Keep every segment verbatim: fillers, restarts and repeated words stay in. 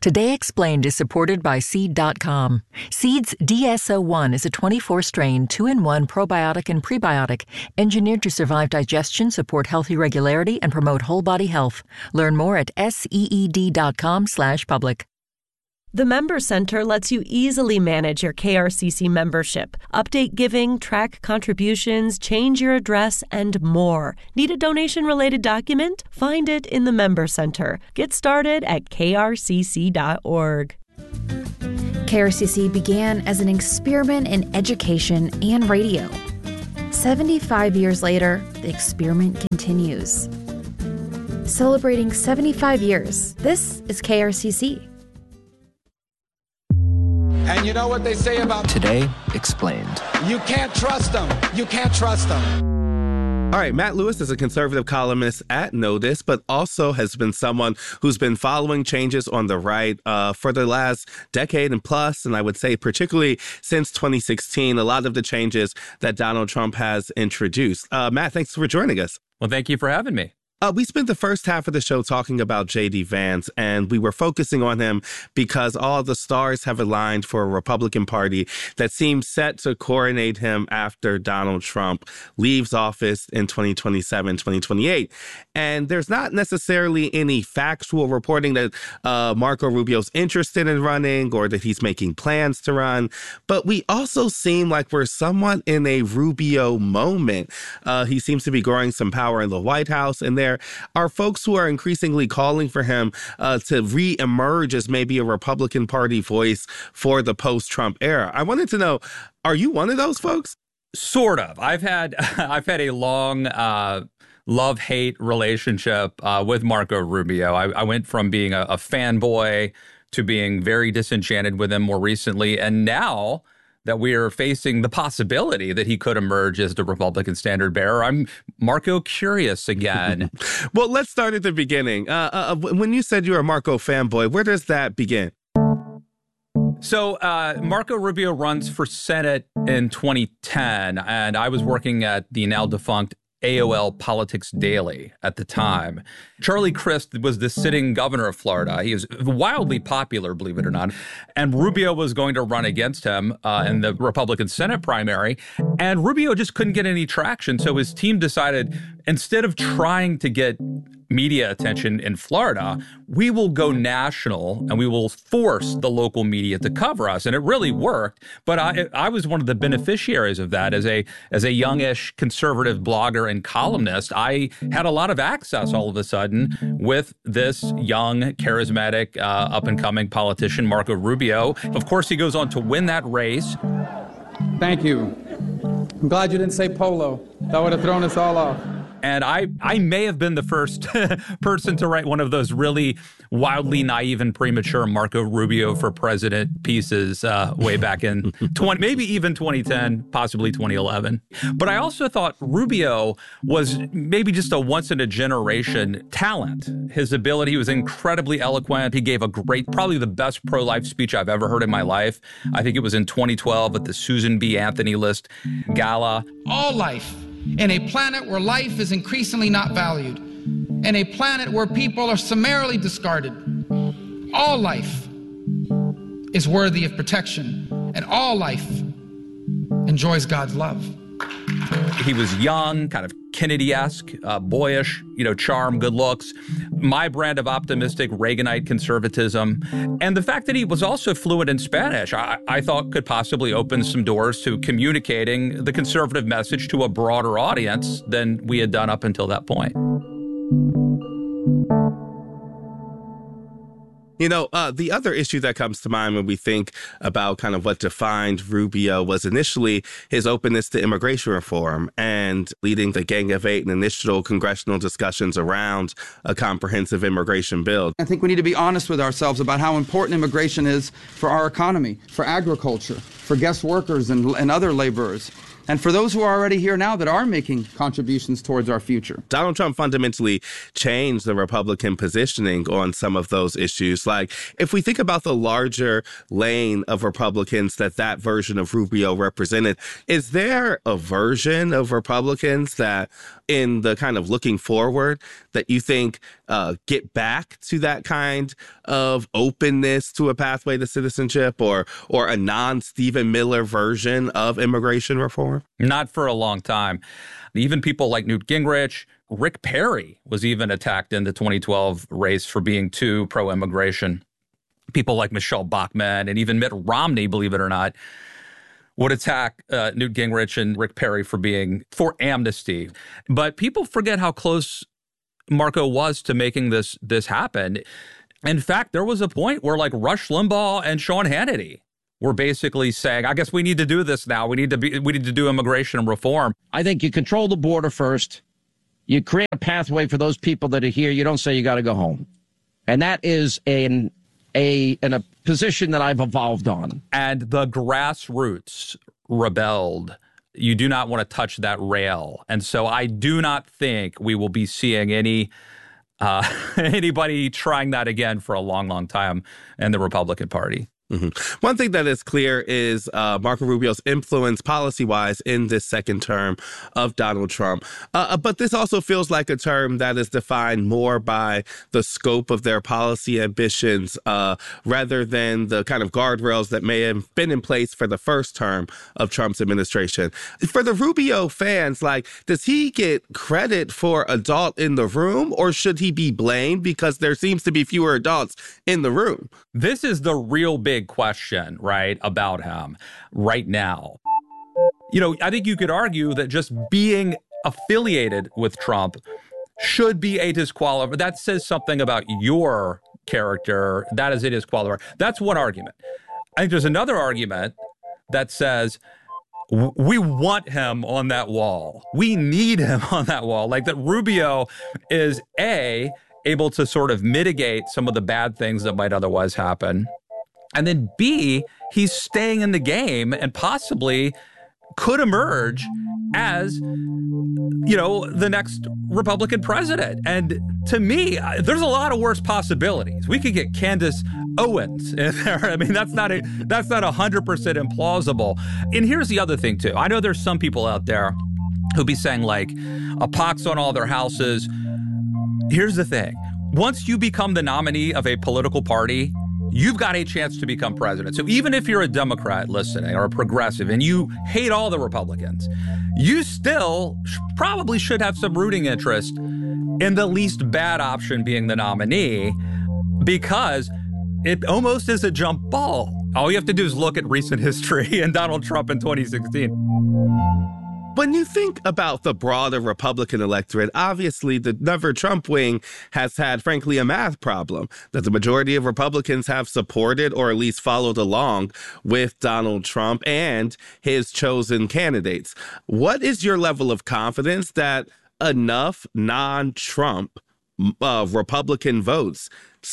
Today Explained is supported by Seed dot com. Seed's D S O one is a twenty-four strain, two in one probiotic and prebiotic, engineered to survive digestion, support healthy regularity, and promote whole body health. Learn more at seed dot com slash public. The Member Center lets you easily manage your K R C C membership, update giving, track contributions, change your address, and more. Need a donation-related document? Find it in the Member Center. Get started at k r c c dot org. K R C C began as an experiment in education and radio. seventy-five years later, the experiment continues. Celebrating seventy-five years, this is K R C C. And you know what they say about Today Explained. You can't trust them. You can't trust them. All right, Matt Lewis is a conservative columnist at Notice, but also has been someone who's been following changes on the right uh, for the last decade and plus, and I would say particularly since twenty sixteen, a lot of the changes that Donald Trump has introduced. Uh, Matt, thanks for joining us. Well, thank you for having me. Uh, we spent the first half of the show talking about J D. Vance, and we were focusing on him because all the stars have aligned for a Republican Party that seems set to coronate him after Donald Trump leaves office in twenty twenty-seven, twenty twenty-eight. And there's not necessarily any factual reporting that uh, Marco Rubio's interested in running or that he's making plans to run. But we also seem like we're somewhat in a Rubio moment. Uh, he seems to be growing some power in the White House, and there are folks who are increasingly calling for him uh, to re-emerge as maybe a Republican Party voice for the post-Trump era. I wanted to know, are you one of those folks? Sort of. I've had I've had a long uh, love-hate relationship uh, with Marco Rubio. I, I went from being a, a fanboy to being very disenchanted with him more recently, and now that we are facing the possibility that he could emerge as the Republican standard bearer, I'm Marco curious again. Well, let's start at the beginning. Uh, uh, when you said you were a Marco fanboy, where does that begin? So uh, Marco Rubio runs for Senate in twenty ten, and I was working at the now defunct A O L Politics Daily at the time. Charlie Crist was the sitting governor of Florida. He was wildly popular, believe it or not. And Rubio was going to run against him uh, in the Republican Senate primary. And Rubio just couldn't get any traction. So his team decided, instead of trying to get media attention in Florida, we will go national and we will force the local media to cover us. And it really worked. But I, I was one of the beneficiaries of that. As a as a youngish conservative blogger and columnist, I had a lot of access all of a sudden with this young, charismatic, uh, up-and-coming politician, Marco Rubio. Of course, he goes on to win that race. Thank you. I'm glad you didn't say polo. That would have thrown us all off. And I, I may have been the first person to write one of those really wildly naive and premature Marco Rubio for president pieces uh, way back in twenty, maybe even twenty ten, possibly twenty eleven. But I also thought Rubio was maybe just a once-in-a-generation talent. His ability, he was incredibly eloquent. He gave a great, probably the best pro-life speech I've ever heard in my life. I think it was in twenty twelve at the Susan B. Anthony List Gala. All life in a planet where life is increasingly not valued, in a planet where people are summarily discarded, all life is worthy of protection, and all life enjoys God's love. He was young, kind of Kennedy-esque, uh, boyish, you know, charm, good looks, my brand of optimistic Reaganite conservatism. And the fact that he was also fluent in Spanish, I, I thought could possibly open some doors to communicating the conservative message to a broader audience than we had done up until that point. You know, uh, the other issue that comes to mind when we think about kind of what defined Rubio was initially his openness to immigration reform and leading the Gang of Eight and initial congressional discussions around a comprehensive immigration bill. I think we need to be honest with ourselves about how important immigration is for our economy, for agriculture, for guest workers and, and other laborers, and for those who are already here now that are making contributions towards our future. Donald Trump fundamentally changed the Republican positioning on some of those issues. Like, if we think about the larger lane of Republicans that that version of Rubio represented, is there a version of Republicans that, in the kind of looking forward, that you think uh, get back to that kind of openness to a pathway to citizenship or or a non-Stephen Miller version of immigration reform? Not for a long time. Even people like Newt Gingrich, Rick Perry was even attacked in the twenty twelve race for being too pro-immigration. People like Michelle Bachmann and even Mitt Romney, believe it or not, would attack uh, Newt Gingrich and Rick Perry for being for amnesty. But people forget how close Marco was to making this this happen. In fact, there was a point where like Rush Limbaugh and Sean Hannity were basically saying, I guess we need to do this now. We need to be we need to do immigration reform. I think you control the border first. You create a pathway for those people that are here. You don't say you got to go home. And that is an a in a position that I've evolved on. And the grassroots rebelled. You do not want to touch that rail. And so I do not think we will be seeing any uh, anybody trying that again for a long, long time in the Republican Party. Mm-hmm. One thing that is clear is uh, Marco Rubio's influence policy-wise in this second term of Donald Trump. Uh, but this also feels like a term that is defined more by the scope of their policy ambitions uh, rather than the kind of guardrails that may have been in place for the first term of Trump's administration. For the Rubio fans, like, does he get credit for adult in the room, or should he be blamed because there seems to be fewer adults in the room? This is the real big question, right, about him right now. You know, I think you could argue that just being affiliated with Trump should be a disqualifier. That says something about your character. That is a disqualifier. That's one argument. I think there's another argument that says we want him on that wall. We need him on that wall. Like that Rubio is A, able to sort of mitigate some of the bad things that might otherwise happen. And then B, he's staying in the game and possibly could emerge as, you know, the next Republican president. And to me, there's a lot of worse possibilities. We could get Candace Owens in there. I mean, that's not a that's not one hundred percent implausible. And here's the other thing, too. I know there's some people out there who'll be saying, like, a pox on all their houses. Here's the thing. Once you become the nominee of a political party, you've got a chance to become president. So even if you're a Democrat listening or a progressive and you hate all the Republicans, you still sh- probably should have some rooting interest in the least bad option being the nominee, because it almost is a jump ball. All you have to do is look at recent history and Donald Trump in twenty sixteen. When you think about the broader Republican electorate, obviously the Never Trump wing has had, frankly, a math problem that the majority of Republicans have supported or at least followed along with Donald Trump and his chosen candidates. What is your level of confidence that enough non-Trump uh, Republican votes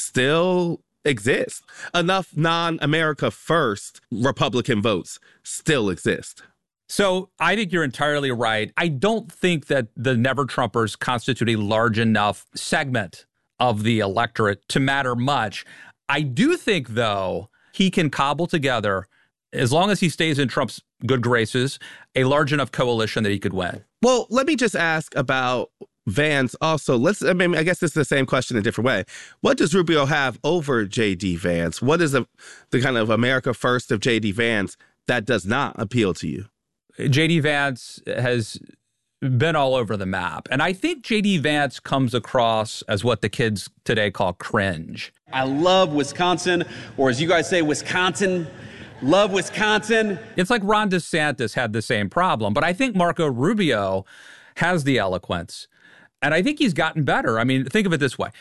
still exist? Enough non-America First Republican votes still exist? So I think you're entirely right. I don't think that the Never Trumpers constitute a large enough segment of the electorate to matter much. I do think, though, he can cobble together, as long as he stays in Trump's good graces, a large enough coalition that he could win. Well, let me just ask about Vance also. Let's, I mean, I guess this is the same question in a different way. What does Rubio have over J D. Vance? What is the, the kind of America First of J D. Vance that does not appeal to you? J D. Vance has been all over the map. And I think J D. Vance comes across as what the kids today call cringe. I love Wisconsin, or as you guys say, Wisconsin. Love Wisconsin. It's like Ron DeSantis had the same problem. But I think Marco Rubio has the eloquence. And I think he's gotten better. I mean, think of it this way.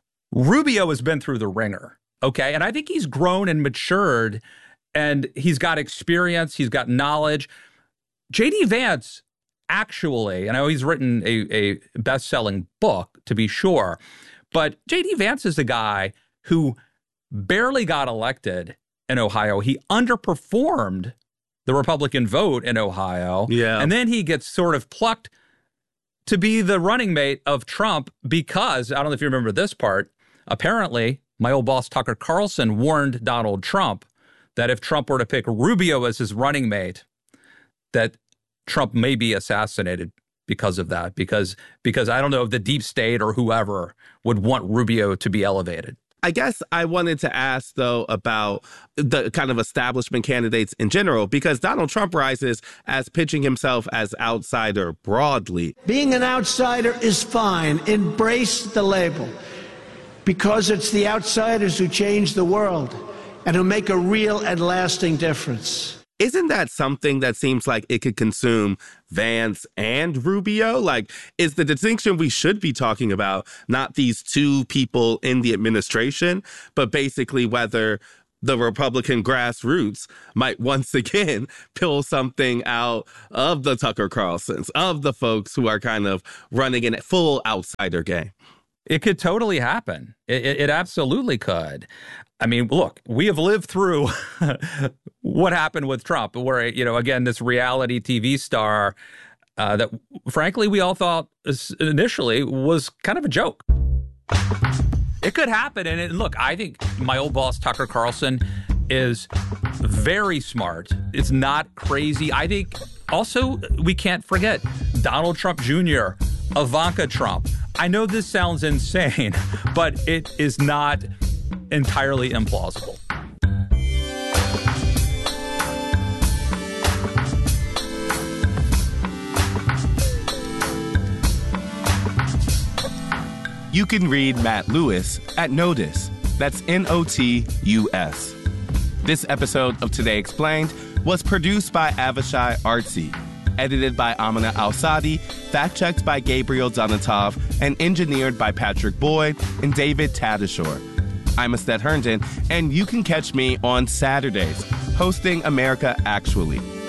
Rubio has been through the ringer, okay? And I think he's grown and matured, and he's got experience, he's got knowledge. J D. Vance, actually, I know he's written a, a best-selling book, to be sure, but J D. Vance is a guy who barely got elected in Ohio. He underperformed the Republican vote in Ohio. Yeah. And then he gets sort of plucked to be the running mate of Trump because, I don't know if you remember this part, apparently my old boss Tucker Carlson warned Donald Trump that if Trump were to pick Rubio as his running mate, that Trump may be assassinated because of that, because because I don't know if the deep state or whoever would want Rubio to be elevated. I guess I wanted to ask, though, about the kind of establishment candidates in general, because Donald Trump rises as pitching himself as outsider broadly. Being an outsider is fine. Embrace the label, because it's the outsiders who change the world and who make a real and lasting difference. Isn't that something that seems like it could consume Vance and Rubio? Like, is the distinction we should be talking about not these two people in the administration, but basically whether the Republican grassroots might once again pull something out of the Tucker Carlsons, of the folks who are kind of running in a full outsider game? It could totally happen. It, it, it absolutely could. I mean, look, we have lived through what happened with Trump, where, you know, again, this reality T V star uh, that, frankly, we all thought initially was kind of a joke. It could happen. And it, look, I think my old boss, Tucker Carlson, is very smart. It's not crazy. I think also we can't forget Donald Trump Junior, Ivanka Trump. I know this sounds insane, but it is not entirely implausible. You can read Matt Lewis at Notice. That's N O T U S. This episode of Today Explained was produced by Avishai Artsy, edited by Amina Al-Sadi, fact-checked by Gabriel Donatov, and engineered by Patrick Boyd and David Tadashore. I'm Astead Herndon, and you can catch me on Saturdays, hosting America Actually.